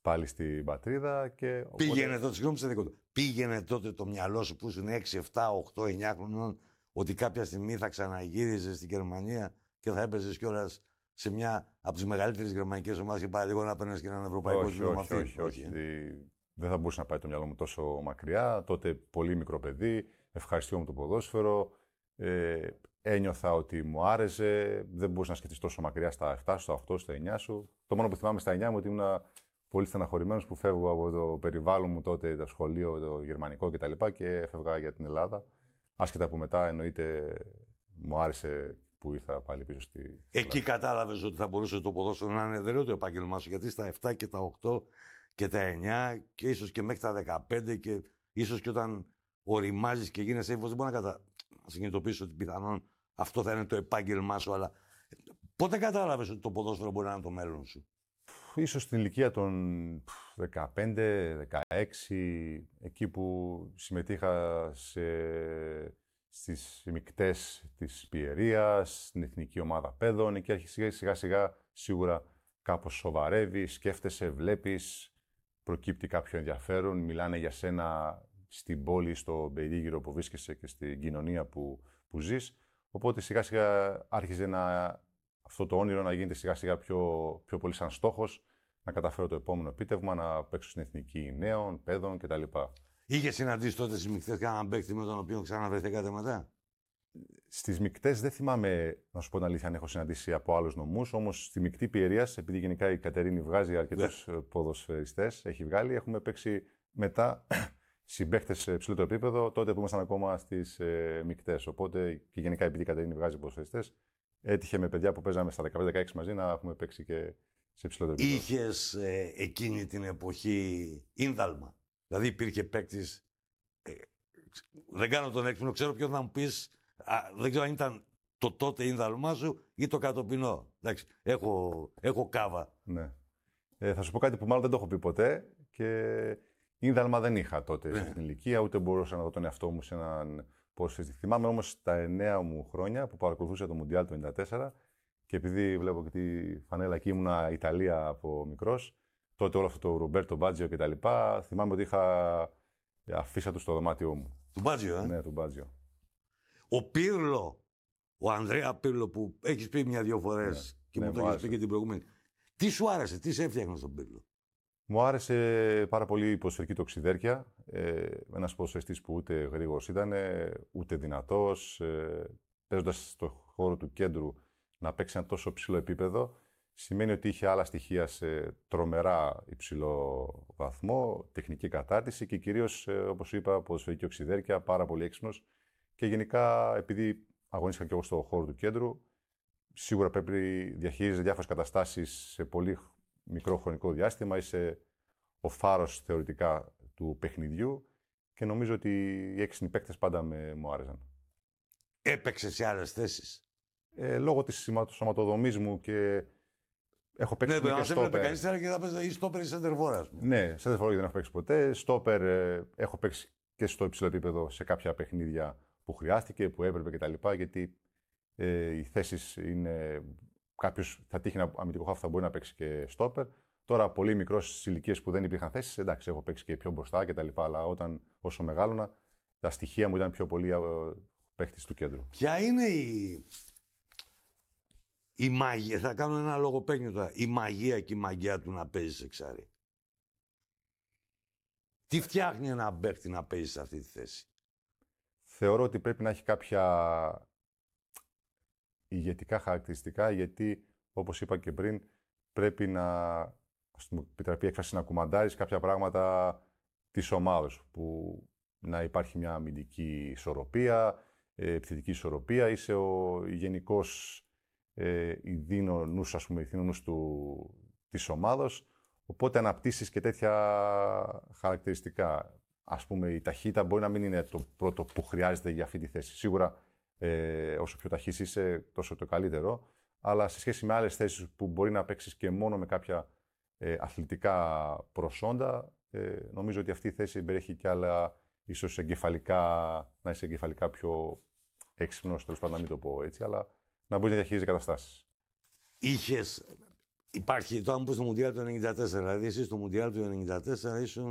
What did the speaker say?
πάλι στην πατρίδα. Και οπότε... Πήγαινε τότε, συγγνώμη σε δικό. Πήγαινε τότε το μυαλό σου που ήσουν 6, 7, 8, 9 χρονών ότι κάποια στιγμή θα ξαναγύριζε στην Γερμανία και θα έπαιζε κιόλας σε μια από τις μεγαλύτερες γερμανικές ομάδες και πάει λίγο να παίρνεις και έναν ευρωπαϊκό τίτλο. Όχι. Δεν θα μπορούσε να πάει το μυαλό μου τόσο μακριά. Τότε πολύ μικρό παιδί, ευχαριστώ με το ποδόσφαιρο. Ένιωθα ότι μου άρεσε. Δεν μπορούσε να σκεφτείς τόσο μακριά στα 7, στα 8, στα 9 σου. Το μόνο που θυμάμαι στα 9 μου ότι ήμουν πολύ στεναχωρημένος που φεύγω από το περιβάλλον μου τότε, το σχολείο, το γερμανικό κτλ. Και έφευγα για την Ελλάδα. Άσχετα που μετά εννοείται μου άρεσε που ήρθα πάλι πίσω στη. Εκεί κατάλαβες ότι θα μπορούσε το ποδόσφαιρο να είναι δερεό το επάγγελμά σου. Γιατί στα 7 και τα 8 και τα 9 και ίσως και μέχρι τα 15 και ίσως και όταν οριμάζεις και γίνεσαι έφηβος, δεν μπορεί να συνειδητοποιήσεις ότι πιθανόν αυτό θα είναι το επάγγελμά σου. Αλλά πότε κατάλαβες ότι το ποδόσφαιρο μπορεί να είναι το μέλλον σου? Ίσως στην ηλικία των 15, 16, εκεί που συμμετείχα στις μικτές της Πιερίας, στην εθνική ομάδα παιδών, εκεί άρχισε σιγά σιγά σίγουρα κάπως σοβαρεύει, σκέφτεσαι, βλέπεις, προκύπτει κάποιο ενδιαφέρον, μιλάνε για σένα στην πόλη, στο περίγυρο που βρίσκεσαι και στην κοινωνία που ζεις. Οπότε σιγά σιγά άρχιζε αυτό το όνειρο να γίνεται σιγά σιγά πιο πολύ σαν στόχος, να καταφέρω το επόμενο επίτευγμα, να παίξω στην εθνική νέων, παιδών κτλ. Είχε συναντήσει τότε στις μικτές κανέναν παίκτη με τον οποίο ξαναβρεθήκατε μετά? Στις μικτές δεν θυμάμαι, να σου πω την αλήθεια, αν έχω συναντήσει από άλλους νομούς. Όμως στη μικτή Πιερίας, επειδή γενικά η Κατερίνη βγάζει αρκετούς ποδοσφαιριστές, έχει βγάλει, έχουμε παίξει μετά συμπαίκτες σε ψηλό επίπεδο, τότε που ήμασταν ακόμα στις μικτές. Οπότε και γενικά επειδή η Κατερίνη βγάζει ποδοσφαιριστές, έτυχε με παιδιά που παίζαμε στα 15-16 μαζί να έχουμε παίξει και σε ψηλό επίπεδο. Είχες εκείνη την εποχή ίνδαλμα? Δηλαδή υπήρχε παίκτης. Δεν κάνω τον έξυπνο, ξέρω ποιο θα μου πεις. Δεν ξέρω αν ήταν το τότε ίνδαλμά σου ή το κατοπινό. Εντάξει, έχω κάβα. Ναι. Θα σου πω κάτι που μάλλον δεν το έχω πει ποτέ. Και ίνδαλμα δεν είχα τότε σε αυτήν την ηλικία, ούτε μπορούσα να δω τον εαυτό μου σε έναν ποδοσφαιριστή. Θυμάμαι όμως τα 9 μου χρόνια που παρακολουθούσα το Μουντιάλ του 1994 και επειδή βλέπω και τη φανέλα εκεί ήμουνα Ιταλία από μικρός. Τότε όλο αυτό το Ρομπέρτο Μπάτζιο κτλ. Θυμάμαι ότι είχα αφίσα του στο δωμάτιό μου. Του Μπάτζιο, Ναι, του Μπάτζιο. Ο Πύρλο, ο Ανδρέα Πύρλο που έχεις πει μια-δυο φορές και μου το έχεις πει και την προηγούμενη. Τι σου άρεσε, τι σε έφτιαχνε στον Πύρλο? Μου άρεσε πάρα πολύ η ποδοσφαιρική του οξυδέρκεια. Ένας ποδοσφαιριστής που ούτε γρήγορος ήταν, ούτε δυνατός. Παίζοντας στο χώρο του κέντρου να παίξει ένα τόσο ψηλό επίπεδο, σημαίνει ότι είχε άλλα στοιχεία σε τρομερά υψηλό βαθμό, τεχνική κατάρτιση και κυρίως, όπως είπα, ποδοσφαιρική οξυδέρκεια, πάρα πολύ έξυπνος. Και γενικά, επειδή αγωνίστηκα και εγώ στο χώρο του κέντρου, σίγουρα πρέπει να διαχειρίζεται διάφορες καταστάσεις σε πολύ μικρό χρονικό διάστημα. Είσαι ο φάρος θεωρητικά του παιχνιδιού και νομίζω ότι οι έξυπνοι παίκτες πάντα μου άρεσαν. Έπαιξε σε άλλες θέσεις? Λόγω της σωματοδομής μου και έχω παίξει και στόπερ. Ναι, κανείς και θα παίζει ή στόπερ ή σεντερφόρ, ας πούμε. Ναι, σεντερφόρ δεν έχω παίξει ποτέ. Στόπερ έχω παίξει και στο υψηλό επίπεδο σε κάποια παιχνίδια που χρειάστηκε, που έπρεπε κτλ. Γιατί οι θέσεις είναι. Κάποιος θα τύχει ένα αμυντικό χάφ, θα μπορεί να παίξει και στόπερ. Τώρα, πολύ μικρό στις ηλικίες που δεν υπήρχαν θέσεις, εντάξει, έχω παίξει και πιο μπροστά κτλ. Αλλά όσο μεγάλωνα, τα στοιχεία μου ήταν πιο πολύ παίχτης του κέντρου. Ποια είναι η μαγεία, θα κάνω ένα λογοπαίγνιο τώρα, η μαγεία και η μαγεία του να παίζεις εξάρι? Τι φτιάχνει ένα παίχτη να παίζει σε αυτή τη θέση? Θεωρώ ότι πρέπει να έχει κάποια ηγετικά χαρακτηριστικά, γιατί, όπως είπα και πριν, πρέπει να, ας μου επιτραπεί έκφραση, να κουμαντάρεις κάποια πράγματα της ομάδας, που να υπάρχει μια αμυντική ισορροπία, επιθετική ισορροπία, είσαι ο γενικός ηθήνο νους της ομάδας, οπότε αναπτύσσεις και τέτοια χαρακτηριστικά. Ας πούμε, η ταχύτητα μπορεί να μην είναι το πρώτο που χρειάζεται για αυτή τη θέση. Σίγουρα, όσο πιο ταχύς είσαι, τόσο το καλύτερο. Αλλά σε σχέση με άλλες θέσεις που μπορεί να παίξεις και μόνο με κάποια αθλητικά προσόντα, νομίζω ότι αυτή η θέση περιέχει και άλλα, ίσως να είσαι εγκεφαλικά πιο έξυπνος, τέλος πάντων να μην το πω έτσι, αλλά να μπορείς να διαχειρίζεσαι καταστάσεις. Υπάρχει, το αν πω στο Μουντιάλ του 94, δηλαδή εσύ στο Μουντιάλ του 94 ήσουν